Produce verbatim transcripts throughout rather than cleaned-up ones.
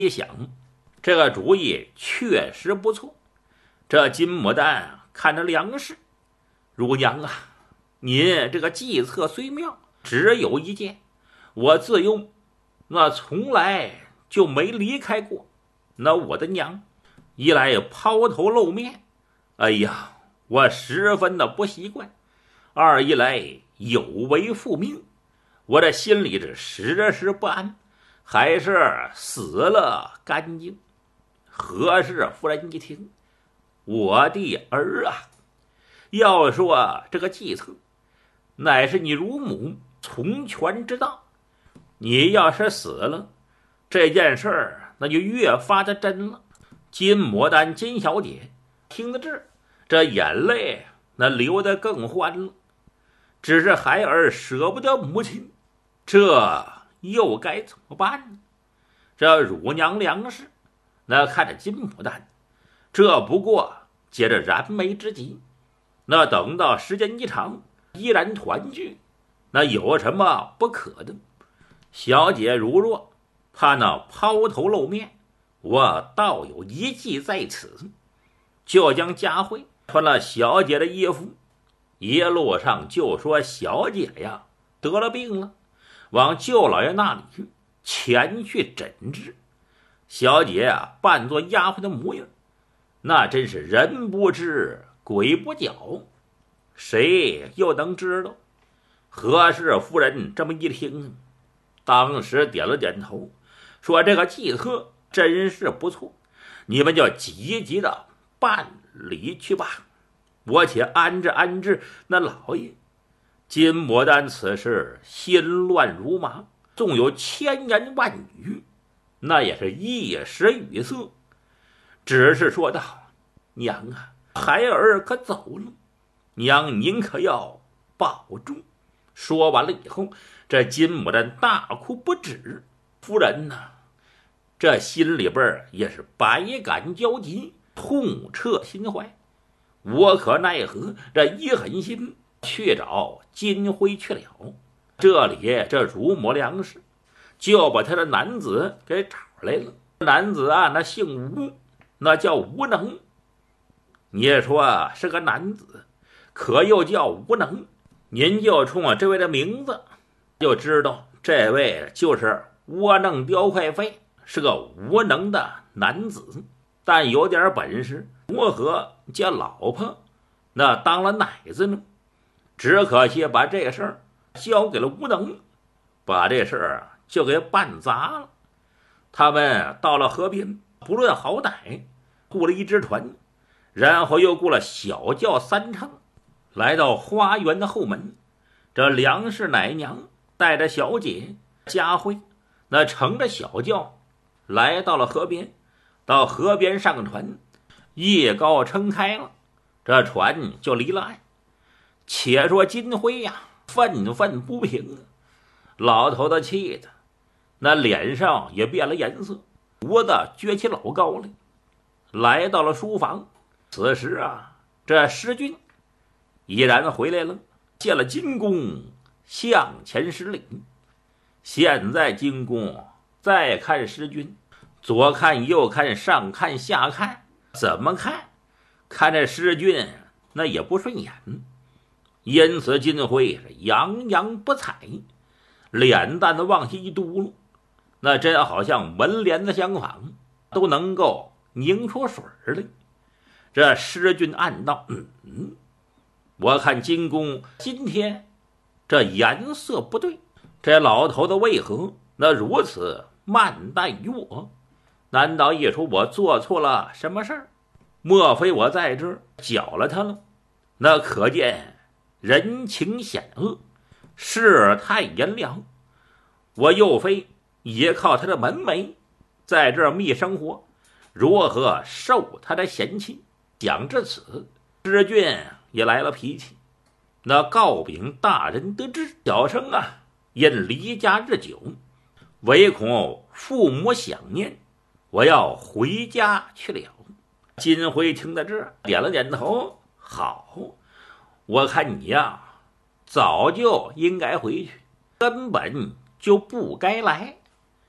一想，这个主意确实不错。这金牡丹看着梁氏，乳娘啊，您这个计策虽妙，只有一件，我自幼那从来就没离开过那我的娘，一来抛头露面，哎呀，我十分的不习惯；二一来有违父命，我这心里这时时不安，还是死了干净。何氏夫人一听，我的儿啊，要说这个计策，乃是你乳母从权之道，你要是死了，这件事儿那就越发的真了。金牡丹金小姐听得这，这眼泪那流得更欢了。只是孩儿舍不得母亲，这又该怎么办呢？这乳娘梁氏那看着金牡丹，这不过接着燃眉之急，那等到时间一长，依然团聚，那有什么不可的？小姐如若怕那抛头露面，我倒有一计在此，就将佳慧穿了小姐的衣服，一路上就说小姐呀得了病了，往舅老爷那里去前去诊治。小姐啊扮作丫鬟的模样，那真是人不知鬼不觉，谁又能知道？何氏夫人这么一听，当时点了点头，说这个计策真是不错，你们就积极的办理去吧，我且安置安置那老爷。金牡丹此时心乱如麻，纵有千言万语，那也是一时语塞，只是说道：娘啊，孩儿可走了，娘您可要保重。说完了以后，这金牡丹大哭不止。夫人呐、啊，这心里边也是百感交集，痛彻心怀。我可奈何，这一狠心去找金辉去了。这里这乳母梁氏就把他的男子给找来了。男子啊，那姓吴，那叫吴能。你也说是个男子，可又叫吴能，您就冲我这位的名字就知道，这位就是窝囊刁快费，是个无能的男子，但有点本事，如何叫老婆那当了奶子呢？只可惜把这个事儿交给了吴能，把这事儿就给办砸了。他们到了河边，不论好歹，雇了一只船，然后又雇了小轿三乘，来到花园的后门。这梁氏奶娘带着小姐佳慧，那乘着小轿来到了河边，到河边上船，夜高撑开了，这船就离了岸。且说金辉呀，愤愤不平啊，老头子气的那脸上也变了颜色，胡子撅起老高来，来到了书房。此时啊，这师君已然回来了，见了金公，向前施礼。现在金公再看师君，左看右看，上看下看，怎么看看这师君那也不顺眼，因此金辉洋洋不睬，脸蛋子往下一嘟噜，那真好像门帘子相仿，都能够凝出水来。这师君暗道：嗯嗯，我看金公今天这颜色不对，这老头子为何那如此慢待于我？难道一说我做错了什么事儿？莫非我在这儿搅了他了？那可见人情险恶，世态炎凉。我又非也靠他的门楣在这儿觅生活，如何受他的嫌弃？讲至此，师君也来了脾气，那告禀大人得知，小生啊因离家日久，唯恐父母想念，我要回家去了。金辉听到这点了点头，好，我看你呀早就应该回去，根本就不该来。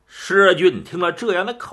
施君听了这样的口